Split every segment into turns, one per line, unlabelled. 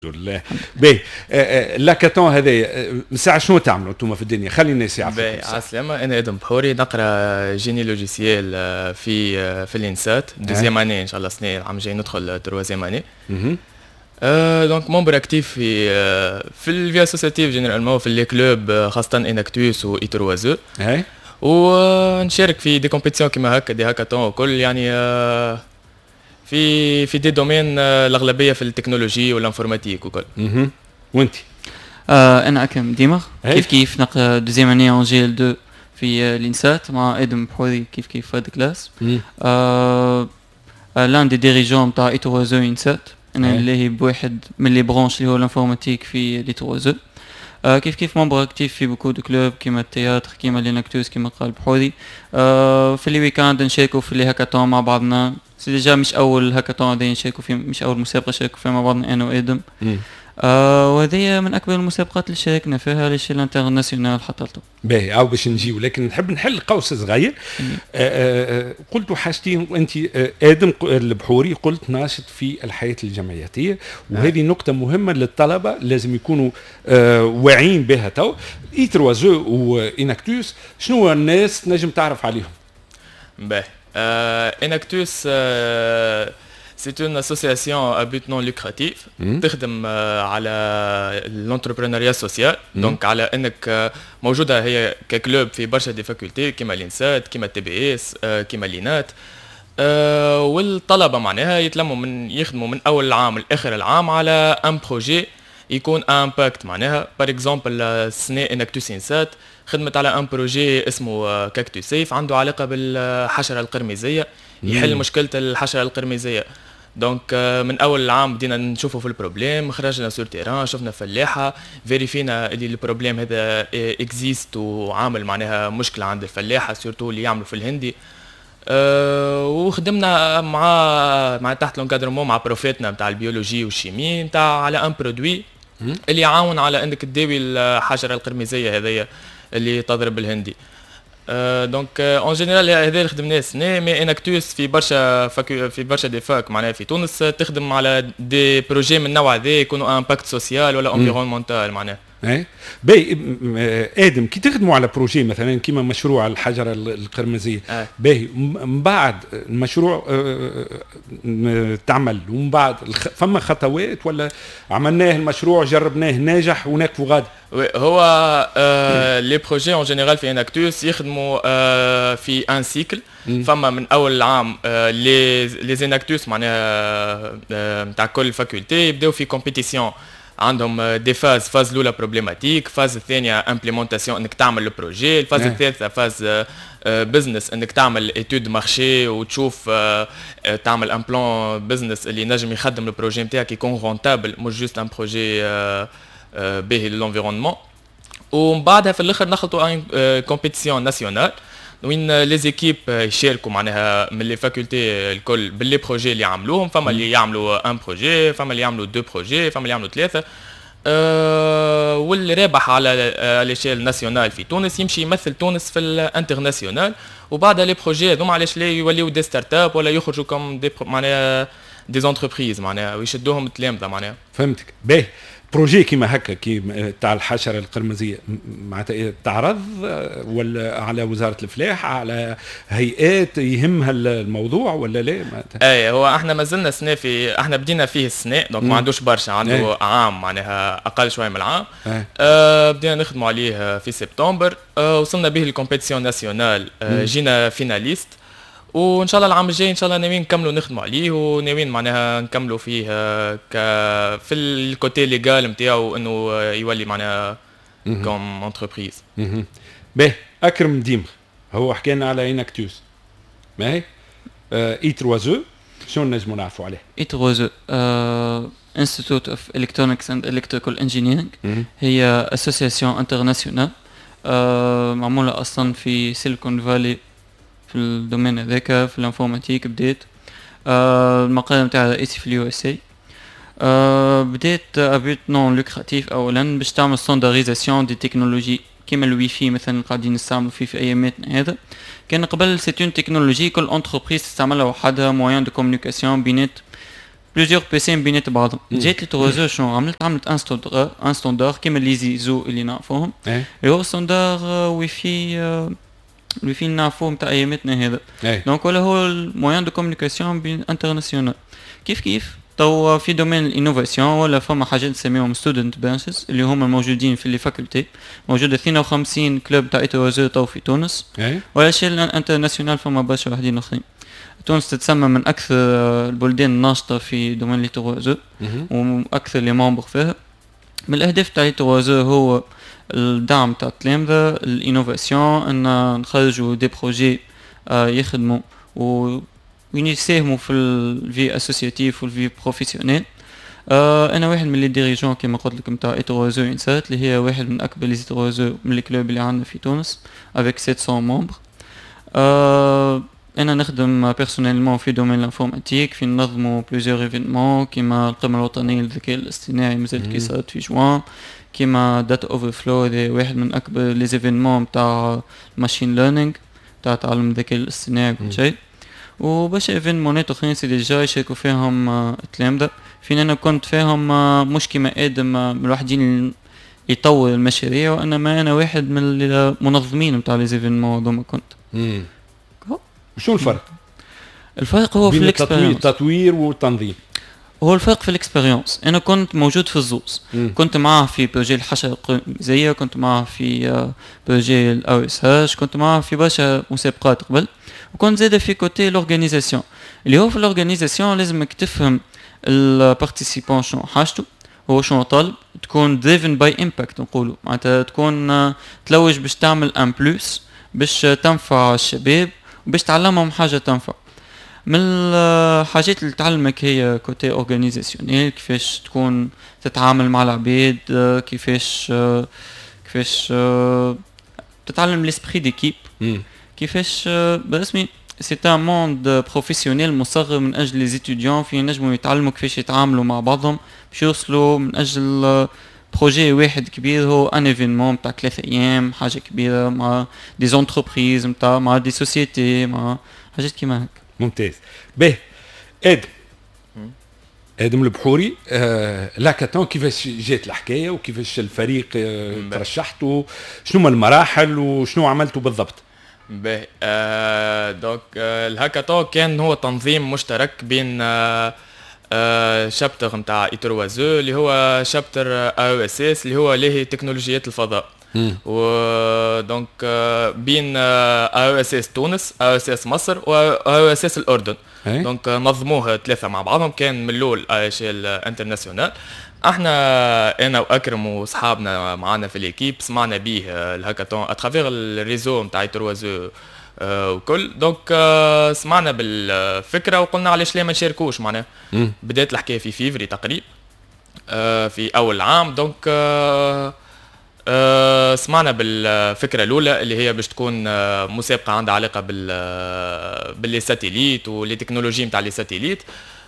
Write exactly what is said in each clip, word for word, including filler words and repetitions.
لله. باهي لاكاتون هذايا من ساعه شنو تعملوا انتم في الدنيا؟ خلي الناس يعرفوا.
باهي عسلامة، انا ادم بحوري نقرا جيني لوجيسيال في في الانسات دوزيام اني ان شاء الله السنه العام الجاي ندخل تروازيام اني. اها دونك مومبر اكتيف في في الفي اسوسياتيف جينيرالمون في لي كلوب خاصه اناكتوس و ايتروازو.
اي
ونشارك في دي كومبيتيسيون كيما هكا دي هاكاطون وكل يعني في في دي دومين الاغلبيه في التكنولوجي والانفورماتيك وكل.
اها وانت؟
آه انا اكرم ديمر كيف كيف نقرا دوزيام اني ان جي ال اثنين في الانسات مع ادم بحوري كيف كيف فاد كلاس. آه لان دي ديريجون نتاع ايتروازو انسات انا اللي هي بواحد من لي برونش اللي هو الانفورماتيك في ليتروازو. آه كيف كيف ممبر اكتيف في بوكو دو كلوب كيما التياتر كيما ليناكتوس كيما قال بحوري. آه في لي ويكاند نشاركوا في لي هاكاطون مع بعضنا. سي ديجا مش اول هاكاطون هذا نشاركوا فيه، مش اول مسابقه نشاركوا فيها مع بعضنا انا وادم. آه وهذه من اكبر المسابقات اللي شاركنا فيها لشي الانترناسيونال حتى لتو.
باهي عاو باش نجيو، لكن نحب نحل قوس صغير. قلتوا حاجتين وانت ادم البحوري قلت ناشط في الحياه الجمعياتيه، وهذه نقطه مهمه للطلبه لازم يكونوا آه واعيين بها. تو ايتروازو واناكتوس شنو الناس نجم تعرف عليهم؟
باهي اناكتوس c'est une association à but non lucratif تخدم على l'entrepreneuriat social. دونك على انك موجوده هي ككلوب في برشا دي فاكولتي كيما الانسات كيما التي بي اس كيما لينات. والطلبه معناها يتلموا من يخدموا من اول العام لاخر العام على ان بروجي يكون امباكت. معناها بار اكزومبل السنه اناكتوس انسات خدمت على ان بروجي اسمه كاكتو سيف عنده علاقه بالحشره القرمزيه، يحل مشكله الحشره القرمزيه. دونك من اول العام بدينا نشوفوا في البروبليم، خرجنا سور تيران شفنا فلاحه فيريفينا اللي البروبليم هذا اكزيست وعامل معناها مشكله عند الفلاحه سورتو اللي يعملوا في الهندي. أه وخدمنا مع مع تحت لونكادرمون مع بروفيتنا نتاع البيولوجي والشيمي نتاع على ان برودوي اللي يعاون على انك تداوي الحشره القرمزيه هذيا اللي تضرب الهندي. أه دونك اون جينيرال هذا اللي خدمناه السنه. مي اناكتوس في برشا فاكو في برشا دي فاك معناها في تونس تخدم على دي بروجي من النوع هذا يكونوا امباكت سوسيال ولا انفيرونمونتال معناها.
اي باهي ادم كي تخدموا على بروجي مثلا كيما مشروع الحجره القرمزيه آه. باهي من بعد المشروع آه تعمل ومن بعد فما خطوات ولا عملناه المشروع جربناه ناجح ونكفوا غادي؟
هو آه لي بروجي اون جينيرال في اناكتوس يخدموا آه في ان سيكل. فما من اول العام آه لي لي اناكتوس معناها نتاع آه كل فاكولتي يبداو في كومبيتيسيون عندهم دي فاز. فاز الاولى بروبليماتيك، فاز الثانيه امبليمونتاسيون انك تعمل البروجي، الفاز الثالثه فاز بزنس انك تعمل ايتود مارشي وتشوف تعمل ان بلان بزنس اللي نجم يخدم البروجي نتاعك يكون رونتابل مش جوست ان بروجي باهي للانفيرونمون. ومن بعدها في الاخر نخلطوا كومبيتيسيون ناسيونال وين لي زيكيب يشاركوا معناها من لي فاكولتي الكل باللي بروجي اللي يعملوهم. فما اللي يعملوا ان بروجي، فما اللي يعملوا دو بروجي، فما اللي يعملوا ثلاثه. أه واللي رابح على ليشيل ناسيونال في تونس يمشي يمثل تونس في الانترناسيونال. وبعدها لي بروجي هذوما علاش لا يوليو دي ستارت اب ولا يخرجوا كم دي معناها دي زونتربريز معناها ويشدوهم التلامذه معناها.
فهمتك. باهي بروجي كيما هكا كي تاع الحشره القرمزيه معناتها تعرض ولا على وزاره الفلاحه على هيئات يهمها الموضوع ولا لا؟
اي هو احنا مازلنا سنه في احنا بدينا فيه السنه دونك ما عندوش برشا عنده أي. عام معناها اقل شويه من العام. آه بدينا نخدموا عليه في سبتمبر. آه وصلنا به الكومبيتيسيون ناسيونال. آه جينا فيناليست وان شاء الله العام الجاي ان شاء الله ناويين نكملوا نخدموا عليه وناويين معناها نكملوا فيه ك في الكوتي ليغال نتاعو انه يولي معناها كوم انتربريز.
باهي اكرم ديمر هو حكى لنا على اناكتوس. ماهي ايتروازو شنو نجموا نعرفوا عليه؟
ايتروازو انستيتوت اوف الكترونكس اند الكتريكال انجينيرينغ هي اسوسياسيون انترناسيونال معموله اصلا في سيليكون فالي في الدومين هذاك في الانفورماتيك. بديت آه المقال نتاعها رئيسي في اليو اس اي. آه بديت ابيت نون لوكراتيف اولا باش تعمل ستاندارديزاسيون دي تكنولوجي كيما الوي في مثلا قاعدين نستعملوا فيه في اياماتنا. هذا كان قبل سيت اون تكنولوجي كل انتربريز تستعملها وحدها موان دو كومونيكاسيون بينات بلوزيور بي سي بينات بعضهم. جات لي تروزو شنو عملت عملت ان ستاندر ان ستاندر كيما لي زيزو اللي نعرفوهم اللي هو ستاندر واي فاي واي فاي نعرفوه نتاع اياماتنا هذا. دونك ولا هو الموان دو كومونيكاسيون بين انترناسيونال. كيف كيف تو في دومين الانوفاسيون ولا فما حاجات نسميهم ستودنت بانشز اللي هما موجودين في لي فاكولتي. موجوده اثنين وخمسين كلوب تاع ايتروزو تو في تونس ولا شيء انترناسيونال فما برشا واحدين اخرين. تونس تتسمى من اكثر البلدان الناشطه في دومين ليتروزو واكثر لي ممبر فيها. من الاهداف تاع ليتروزو هو الدعم تاع التلامذه، الانوفاسيون، ان نخرجوا دي بروجي يخدموا و يساهموا في الفي اسوسياتيف والفي بروفيسيونيل. انا واحد من لي ديريجون كما قلت لكم تاع ايتروزو انسات اللي هي واحد من اكبر لي ايتروزو من الكلوب اللي عندنا في تونس افيك سبعمية ممبر. انا نخدم بيرسونيلمون في دومين الانفورماتيك، في ننظموا بليزيور ايفينمون كيما القمه الوطنيه للذكاء الاصطناعي مازالت كي صارت في جوان، كيما داتا اوفر فلو هذا واحد من اكبر لي ايفينمون تاع ماشين ليرنينغ تاع تعلم الذكاء الاصطناعي وكل شيء. وباش ايفينمونات اخرين سي ديجا يشاركوا فيهم التلامذه. فين انا كنت فيهم مش كيما ادم من الوحدين يطور المشاريع، وانما انا واحد من المنظمين نتاع لي ايفينمون هذوما كنت.
امم شو الفرق؟
الفرق هو في
الاكسبيرينس، التطوير والتنظيم.
هو الفرق في الاكسبيرينس. انا كنت موجود في الزوز، كنت معه في بروجي الحشره القمزيه، كنت معه في بروجي الاو اس هاش، كنت معه في برشا مسابقات قبل، وكنت زاده في كوتي لورغانيزاسيون. اللي هو في لورغانيزاسيون لازمك تفهم البارتيسيبون شنو حاجته، هو شنو طالب، تكون دريفن باي امباكت نقولوا، معناتها تكون تلوج باش تعمل ان بلوس باش تنفع الشباب وباش تعلمهم حاجه تنفع. من الحاجات اللي تعلمك هي كوتي اورغانيزاسيونيل، كيفاش تكون تتعامل مع العباد، كيفاش كيفاش تتعلم ليسبري ديكيب، كيفاش برسمي سي ان موند بروفيسيونيل مصغر من اجل لي زيتيديون في نجموا يتعلموا كيفاش يتعاملوا مع بعضهم باش يوصلوا من اجل بروجي واحد كبير هو ان ايفينمون تاع ثلاثة ايام، حاجه كبيره مع دي زونتربريز نتاع مع دي سوسيتي مع حاجات كيما هكا.
ممتاز. باهي ادم ادم البحوري، آه لاكاتون كيفاش جات الحكايه وكيفاش الفريق آه ترشحتوا، شنو المراحل وشنو عملتوا بالضبط؟
باهي آه دونك آه الهاكاثون كان هو تنظيم مشترك بين آه آه شابتر نتاع ايتروازو اللي هو شابتر او اس اس اللي هو لاهي تكنولوجيات الفضاء، ودونك آه بين او اس اس تونس، او اس اس مصر، واو اس اس الاردن. دونك آه نظموها ثلاثه مع بعضهم، كان من الاول اشيل انترناسيونال. احنا انا واكرم واصحابنا معنا في ليكيب سمعنا به الهاكاثون اترافير الريزو نتاع ايتروازو آه وكل. دونك آه سمعنا بالفكره وقلنا علاش لا ما نشاركوش معناها. بدات الحكايه في فيفري تقريبا آه في اول عام. دونك آه آه سمعنا بالفكره الاولى اللي هي باش تكون آه مسابقه عندها علاقه بال باللي ساتيليت ولي تكنولوجي نتاع لي ساتيليت.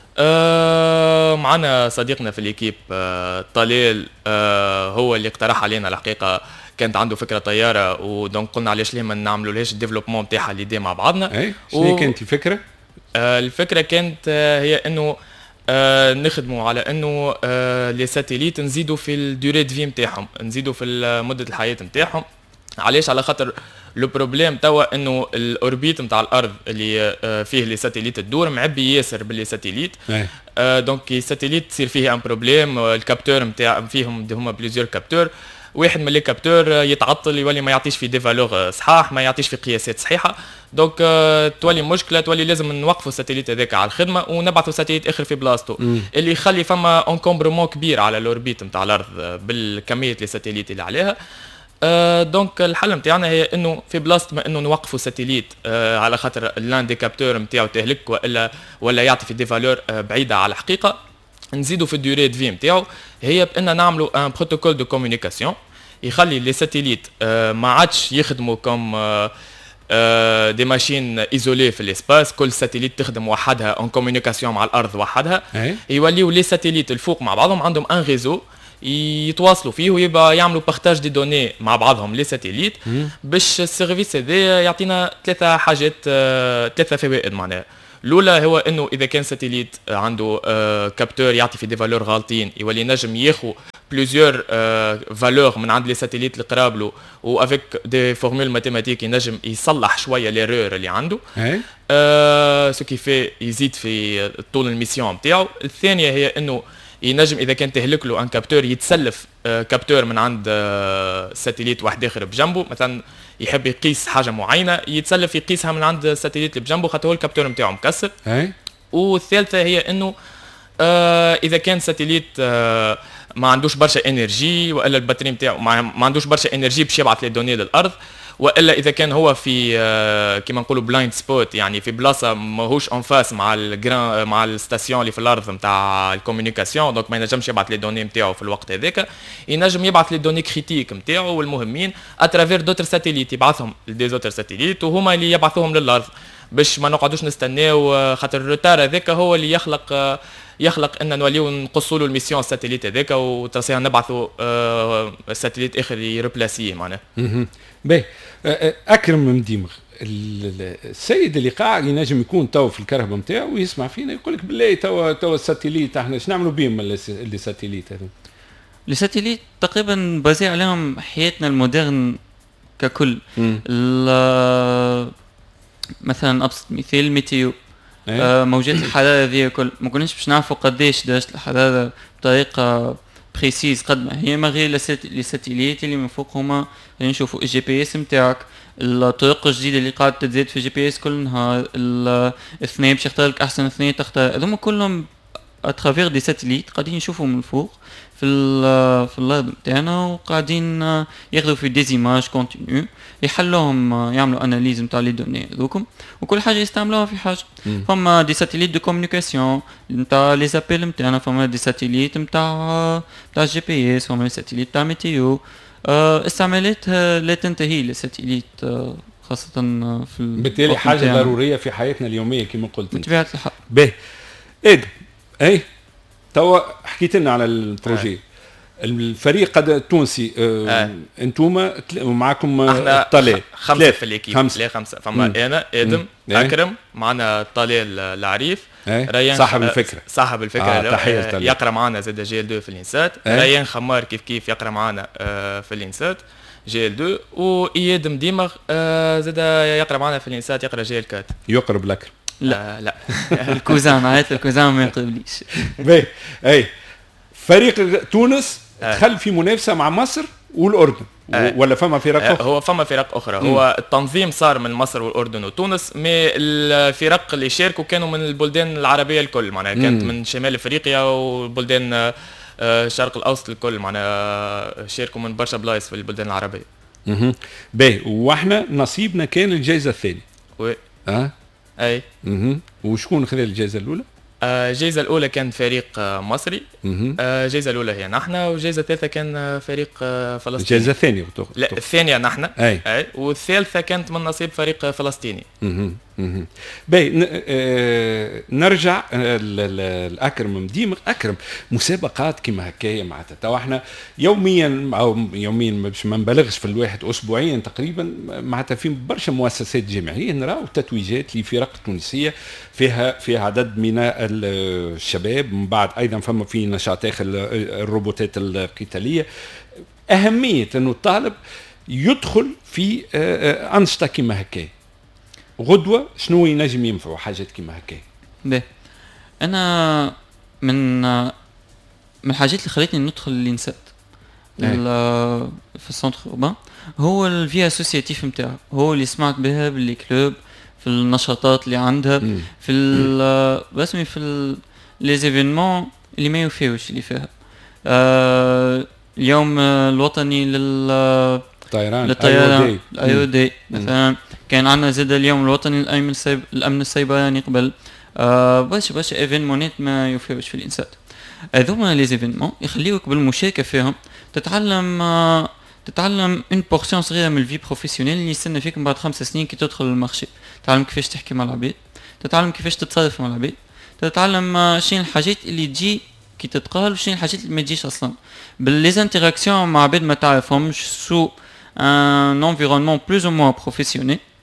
آه معنا صديقنا في اليكيب آه طلال آه هو اللي اقترح علينا الحقيقه، كانت عنده فكره طياره ودونك قلنا علاش ليه ما نعملوا لهاش الديفلوبمون نتاعها اللي دي مع بعضنا.
اي شنو كانت الفكره؟
آه الفكره كانت آه هي انه آه نخدموا على انه آه لي ساتيليت نزيدوا في الدوري دو في نتاعهم، نزيدوا في مده الحياه نتاعهم. علاش؟ على خاطر لو بروبليم توا انه الاوربيت نتاع الارض اللي آه فيه لي ساتيليت الدور معبي ياسر باللي ساتيليت. آه دونك الساتيليت تصير فيه ان بروبليم، الكابتور نتاع فيهم هما بليزيور كابتور، واحد من لي كابتور يتعطل يولي ما يعطيش في دي فالور صحاح، ما يعطيش في قياسات صحيحه. دونك آه تولي مشكله، تولي لازم نوقفوا الساتيليت هذاك على الخدمه ونبعثوا ساتيليت اخر في بلاصتو اللي يخلي فما انكومبرومون كبير على الاوربيت نتاع الارض بالكميه لي ساتيليت اللي عليها. آه دونك الحل نتاعنا هي انه في بلاصه ما انه نوقفوا ساتيليت آه على خاطر لان دي كابتور نتاعو تهلك والا ولا يعطي في دي فالور آه بعيده على الحقيقه، نزيدوا في الدوري دو في نتاعو هي بان نعملوا ان بروتوكول دو كومونيكاسيون يخلي لي ساتيليت آه ما عادش يخدموا كوم آه آه دي ماشين ايزولي في الاسباس، كل ساتيليت تخدم وحدها اون كومونيكاسيون مع الارض وحدها. يوليو لي ساتيليت الفوق مع بعضهم عندهم ان ريزو يتواصلوا فيه ويبقى يعملوا بارتاج دي دوني مع بعضهم لي ساتيليت باش السيرفيس هذا يعطينا ثلاثه حاجات آه ثلاثه فوائد معناها. الاولى هو انه اذا كان ساتيليت عنده آه كابتور يعطي في دي فالور غالطين يولي ينجم ياخذ بليزيور فالور من عند لي ساتيليت اللي قرابله وافيك دي فورمول ماتيماتيك ينجم يصلح شويه ليرور اللي عنده آه سو كي في يزيد في طول الميسيون نتاعو. الثانيه هي انه ينجم اذا كان تهلك له ان كابتور يتسلف آه كابتور من عند آه ساتيليت واحد اخر بجنبه، مثلا يحب يقيس حاجه معينه يتسلف يقيسها من عند ساتيليت اللي بجنبه خاطر هو الكابتور نتاعو مكسر. والثالثه هي انه آه اذا كان ساتيليت آه ما عندوش برشا انرجي والا الباتري نتاعو ما عندوش برشا انرجي باش يبعث لي دوني للارض، والا اذا كان هو في آه كيما نقولوا بلايند سبوت يعني في بلاصه ماهوش اون فاس مع الجران مع الستاسيون اللي في الارض نتاع الكومونيكاسيون، دونك ما ينجمش يبعث لي دوني نتاعو في الوقت هذاك، ينجم يبعث لي دوني كريتيك نتاعو والمهمين اترافير دوتر ساتيليت يبعثهم لدي زوتر ساتيليت وهما اللي يبعثوهم للارض باش ما نقعدوش نستناو خاطر الروتار هذاك هو اللي يخلق يخلق ان نوليو نقصوا له الميسيون الساتيليت هذاك وترسيها نبعثوا آه الساتيليت اخر يربلاسيه معناها.
باهي اكرم مديمغ السيد اللي قاعد ينجم يكون تو في الكرهبه نتاعو ويسمع فينا يقول لك بالله تو تو الساتيليت احنا شنو نعملوا بهم اللي ساتيليت هذو؟
لي ساتيليت تقريبا بازي عليهم حياتنا المودرن ككل. مثلا ابسط مثال ميتيو آه موجات الحراره ذي كل ما كناش باش نعرفوا قداش درجه الحراره بطريقه بريسيز قد ما هي، ما غير لي ساتيليت اللي من فوق هما نشوفوا الجي بي اس نتاعك، الطرق الجديده اللي قاعده تزيد في الجي بي اس كل نهار، الاثنين باش يختار لك احسن اثنين تختار، هذوما كلهم اترافير دي ساتيليت قاعدين يشوفوا من فوق في في الارض نتاعنا وقاعدين ياخذوا في ديزيماج كونتينيو يحلوهم يعملوا اناليز نتاع لي دوني هذوكم وكل حاجه يستعملوها في حاجه. فما دي ساتيليت دو كومونيكاسيون نتاع لي زابيل نتاعنا، فما دي ساتيليت نتاع نتاع جي بي اس، فما ساتيليت نتاع ميتيو. أه استعمالاتها لا تنتهي للساتيليت أه خاصه في
بالتالي حاجه ضروريه في حياتنا اليوميه كما قلت
بطبيعه الحال.
باهي ادم اي توا حكيت لنا على البروجي الفريق قد التونسي آه آه. انتم معكم الطلال
خمسه في الاكيب لا خمسه فما مم. انا ادم مم. اكرم معنا الطلال العريف
آه. ريان صاحب الفكره
صاحب الفكره آه. يقرا معنا زاد جي ال اثنين في الانسات آه. ريان خمار كيف كيف يقرا معنا آه في الانسات جي ال اثنين واياد مديمغ آه زاد يقرا معنا في الانسات يقرا جي ال أربعة
يقرب لك
لا لا
الكوزان عيط الكوزان ما يقبليش.
باهي اي فريق تونس دخل في منافسه مع مصر والاردن أه ولا فما فرق
أخرى؟ هو فما فرق اخرى. مم. هو التنظيم صار من مصر والاردن وتونس، مي الفرق اللي شاركوا كانوا من البلدان العربيه الكل، معناها كانت من شمال افريقيا والبلدان الشرق الاوسط الكل، معناها شاركوا من برشا بلايص في البلدان العربيه.
اها باهي واحنا نصيبنا كان الجائزه الثانيه.
وي
اه
اي
اها وشكون خذ الجائزه الاولى؟
الجائزة الأولى كان فريق مصري، الجائزة الأولى هي نحن، والجائزة الثالثة كان فريق فلسطيني.
الجائزة الثانية
لا الثانية نحن
أي.
أي والثالثة كانت من نصيب فريق فلسطيني.
باهي آه نرجع الأكرم مديمغ. أكرم مسابقات كما هكايا معناتها تو احنا يوميا أو يوميا باش ما نبالغش في الواحد أسبوعيا تقريبا معناتها في برشا مؤسسات جامعية نراو تتويجات لفرق تونسية فيها فيها عدد من الشباب، من بعد ايضا فما في نشاط اخر الروبوتات القتاليه. اهميه انه الطالب يدخل في انشطه كما هكا غدوه شنو ينجم ينفعوا حاجات كما هكا.
باهي انا من من الحاجات اللي خلتني ندخل الانسات في السنتر اوربان هو الفي اسوسياتيف نتاعو، هو اللي سمعت بها باللي كلوب في النشاطات اللي عندها مم. في بسمي في لي زيفينمون اللي ما يوفيوش اللي فيها. آه اليوم الوطني للطيران للطيران الايو دي مثلا، كان عندنا زاد اليوم الوطني للامن السيب... الامن السيبراني قبل. آه باش باش ايفينمونات ما يوفيوش في الانسان. هذوما لي زيفينمون يخليوك بالمشاركه فيهم تتعلم آه تتعلم اون بورسيون صغيره من الفي بروفيسيونيل اللي يستنى فيك من بعد خمس سنين كي تدخل المارشي. تتعلم كيفاش تحكي مع العباد، تتعلم كيفاش تتصرف مع العباد، تتعلم شنو الحاجات اللي تجي كي تتقال وشنو الحاجات اللي ما تجيش اصلا. بالليزانتيراكسيون مع عباد ما تعرفهمش سو ان انفيرونمون بلوز او موان بروفيسيونيل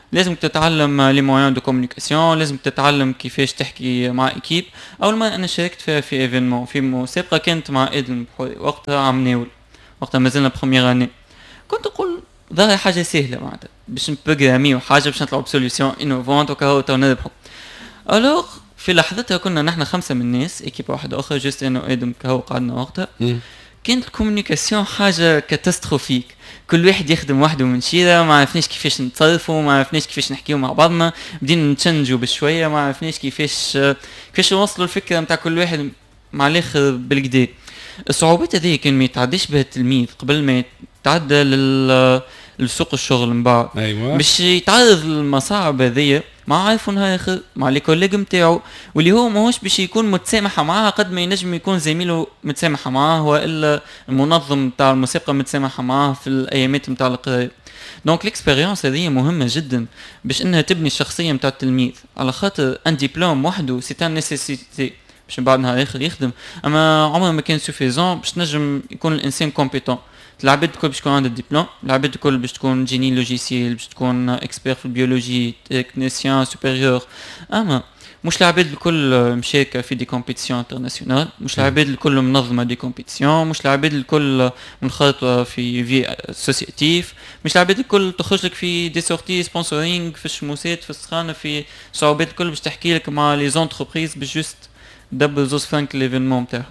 لازم تتعلم لي مويان دو كومونيكاسيون، لازم تتعلم كيفاش تحكي مع ايكيب. اول ما انا شاركت فيها في ايفينمون في مسابقه كانت مع ادم بحوري، وقتها عم ناول، وقتها مازلنا بروميير اني، كنت نقول ظاهر حاجه سهله معناتها باش نبروغرامي وحاجه باش نطلعوا بسوليوشن انوفونت وكهو تو نربحوا. الوغ في لحظتها كنا نحن خمسه من الناس، ايكيب واحده اخرى، جوست انا وادم كهو قعدنا وقتها. كانت الكومونيكاسيون حاجه كاتاستروفيك، كل واحد يخدم وحده من شيره، ما عرفناش كيفاش نتصرفوا، ما عرفناش كيفاش نحكيو مع بعضنا، بدينا نتشنجوا بشويه، ما عرفناش كيفاش كيفاش نوصلوا الفكره نتاع كل واحد مع الاخر بالكدا. الصعوبات هذه كان ما يتعداش بها التلميذ قبل ما يتعدى لل لسوق الشغل من بعد.
أيوة.
باش يتعرض للمصاعب هذيا مع عارفون هاي اخر مع لي كوليج نتاعو، واللي هو ماهوش باش يكون متسامح معاه قد ما ينجم يكون زميله متسامح معاه، والا المنظم نتاع الموسيقى متسامح معاه في الايامات نتاع القرايه. دونك ليكسبيريونس هذه مهمه جدا باش انها تبني الشخصيه نتاع التلميذ، على خاطر ان ديبلوم وحده سي ان نيسيسيتي باش من بعد نهار اخر يخدم، اما عمره ما كان سوفيزون باش نجم يكون الانسان كومبيتون. العباد الكل باش تكون عندها دبلوم، العباد الكل باش تكون جيني لوجيسيال، باش تكون اكسبير في البيولوجي، تكنيسيان سوبيريور، اما مش العباد الكل مشاركه في دي كومبيتيسيون انترناسيونال، مش العباد الكل منظمه دي كومبيتيسيون، مش العباد الكل منخرطه في في اسوسياتيف، مش العباد الكل تخرج لك في دي سورتي سبونسورينغ في الشموسات في السخانه، في صعوبات الكل باش تحكي لك مع لي زونتربريز باش جوست دبل زوز فرانك ليفينمون نتاعها.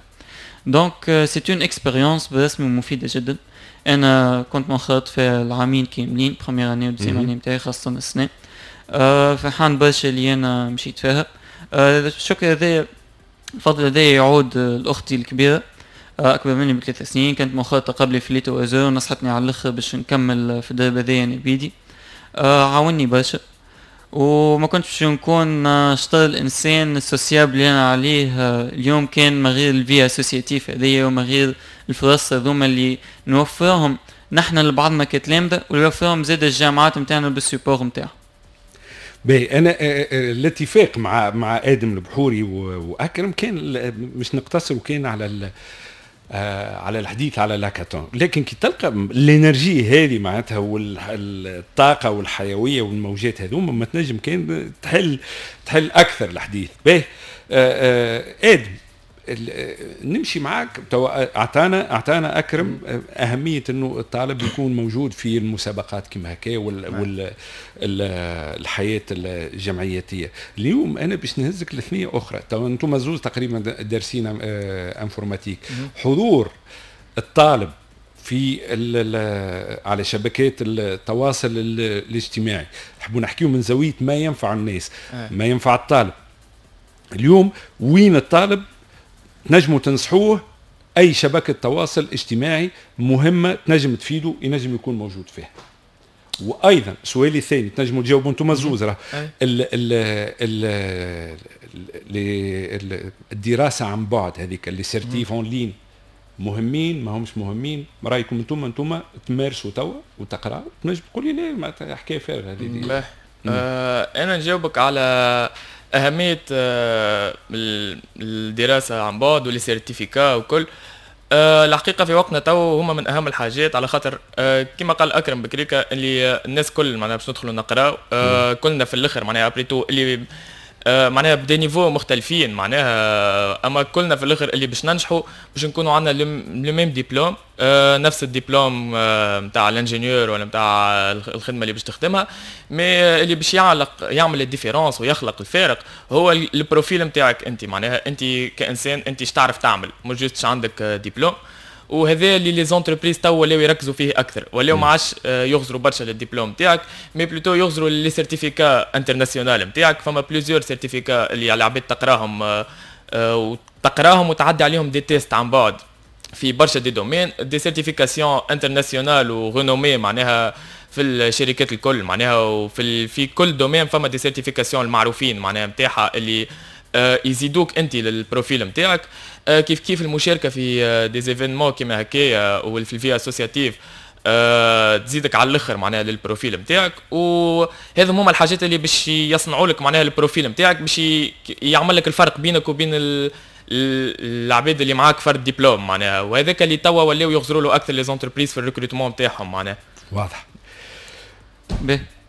دونك سي اون اكسبيريونس برسمي مفيده جدا. انا كنت منخرط في العامين كاملين، بروميير اني ودوزيام اني نتاعي خاصه السنه، أه فرحان برشا اللي انا مشيت فيها. أه الشكر هذا الفضل هذا يعود لاختي الكبيره، أه اكبر مني بثلاث سنين، كانت منخرطه قبلي في ليتو ازور، نصحتني على الاخر باش نكمل في الدرب هذايا انا بيدي. أه عاوني برشا، وما كنتش نكون شطر الانسان السوسيابل اللي انا عليه اليوم كان من غير الفي اسوسياتيف هذيا، ومن غير الفرص هذوما اللي نوفرهم نحن لبعضنا كتلامذه، ونوفرهم زاد الجامعات نتاعنا بالسيبور نتاعها.
باهي انا الاتفاق مع مع ادم البحوري واكرم كان مش نقتصر وكان على آه على الحديث على لاكاتون، لكن كي تلقى الانرجي هذه معناتها والطاقه والحيويه والموجات هذوما ما تنجم كان تحل تحل اكثر الحديث. باهي آه آه ادم نمشي معك تو، اعطانا اعطانا اكرم اهميه انه الطالب يكون موجود في المسابقات كما هكا وال والحياه الجمعياتيه. اليوم انا باش نهزك لثنيه اخرى، تو انتم زوز تقريبا دارسين انفورماتيك، حضور الطالب في على شبكات التواصل الاجتماعي، نحبوا نحكيو من زاويه ما ينفع الناس ما ينفع الطالب. اليوم وين الطالب تنجموا تنصحوه اي شبكه تواصل اجتماعي مهمه تنجم تفيده ينجم يكون موجود فيها؟ وايضا سؤالي الثاني تنجموا تجاوبوا انتم زوز، راه الدراسه عن بعد هذيك اللي سيرتيف اون لين مهمين ما همش مهمين؟ رايكم انتم انتم تمارسوا توا وتقراوا، تنجم تقول لي لا ما حكايه فارغه هذه.
آه انا نجاوبك على أهمية الدراسة عن بعد والسيرتيفيكا وكل. أه الحقيقة في وقتنا تو هما من أهم الحاجات، على خاطر أه كما قال أكرم بكريكا اللي الناس كل معناها باش ندخلوا نقراو، أه كلنا في الآخر معناها أبريتو اللي أه معناها بدي نيفو مختلفين معناها، أما كلنا في الآخر اللي باش ننجحوا باش نكونوا عندنا لو ميم ديبلوم، أه نفس الدبلوم نتاع أه الانجينيور ولا نتاع الخدمة اللي باش تخدمها، مي اللي باش يعلق يعمل الديفيرونس ويخلق الفارق هو البروفيل نتاعك انت، معناها انت كإنسان انت ايش تعرف تعمل، مش جوست عندك دبلوم. وهذا اللي لي زونتربريز تو ولاو يركزوا فيه اكثر، ولاو ما عادش يغزروا برشا للدبلوم نتاعك، مي بلوتو يغزروا لي سيرتيفيكا انترناسيونال نتاعك. فما بليزيور سيرتيفيكا اللي على العباد تقراهم وتقراهم وتعدي عليهم دي تيست عن بعد في برشا دي دومين، دي سيرتيفيكاسيون انترناسيونال ورينومي معناها في الشركات الكل معناها، وفي في كل دومين فما دي سيرتيفيكاسيون المعروفين معناها نتاعها اللي آه يزيدوك انت للبروفيل نتاعك. آه كيف كيف المشاركه في آه دي زيفينمون كيما هكايا وفي الفي اسوسياتيف آه تزيدك على الاخر معناها للبروفيل نتاعك. وهذا هما الحاجات اللي باش يصنعوا لك معناها البروفيل نتاعك، باش يعمل لك الفرق بينك وبين العباد اللي معاك فرد دبلوم معناها. وهذاك اللي توا ولاو يغزروا له اكثر لي زونتربريز في الريكروتمون نتاعهم معناها.
واضح.
به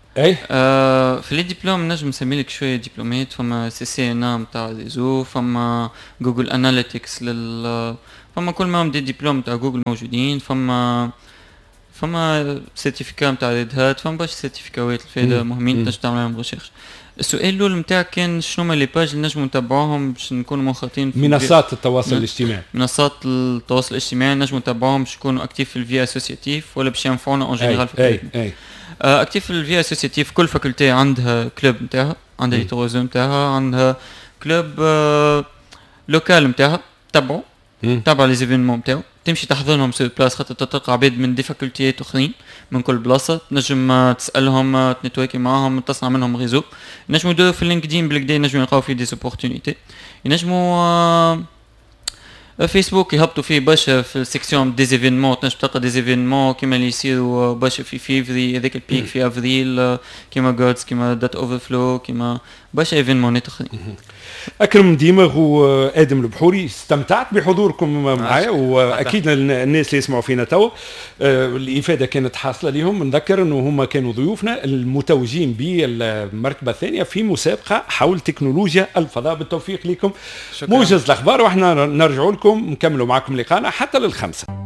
اي
آه في لي ديبلوم نجم نسمي لك شويه دبلومات، فما سي سي ان ام تاع ريزو، فما جوجل اناليتكس لل فما كل ما دي دبلوم تاع جوجل موجودين، فما فما سيرتيفيكا نتاع ريد هات، فما باش سيرتيفيكاوات الفايده مهمين باش تعمل عليهم ريشيرش. السؤال الاول نتاعك كان شنو هما لي باج اللي نجموا نتبعوهم باش نكونوا منخرطين في
منصات التواصل الاجتماعي؟
منصات التواصل الاجتماعي نجموا نتبعوهم باش يكونوا اكتيف في الفي اسوسياتيف ولا باش ينفعونا اون جينيرال في
اي اي
اكتيف في الفي اسوسياتيف. كل فاكولتي عندها كلوب نتاعها، عندها ليتروزو نتاعها، عندها كلوب لوكال نتاعها، تبعوا تابع لي زيفينمون نتاعو، تمشي تحضرهم سو بلاص خاطر تلقى عباد من دي فاكولتيات اخرين من كل بلاصه، تنجم تسالهم تنتواكي معاهم تصنع منهم ريزو. نجموا يدوروا في اللينكدين بالكدا، نجموا يلقاو فيه دي اوبورتونيتي. ينجموا فيسبوك يهبطوا فيه برشا في السيكسيون دي زيفينمون، تنجم تلقى دي زيفينمون كيما اللي يصيروا برشا في فيفري هذاك البيك في افريل، كيما جودز كيما دات اوفر فلو كيما برشا ايفينمونات اخرين.
أكرم ديمغ وآدم البحوري، استمتعت بحضوركم معايا، وأكيد الناس اللي يسمعوا فينا توا الإفادة كانت حاصلة لهم. نذكر أنه هم كانوا ضيوفنا المتوجين بالمرتبة الثانية في مسابقة حول تكنولوجيا الفضاء. بالتوفيق لكم. موجز الأخبار وإحنا نرجع لكم نكملوا معكم لقاءنا حتى للخمسة.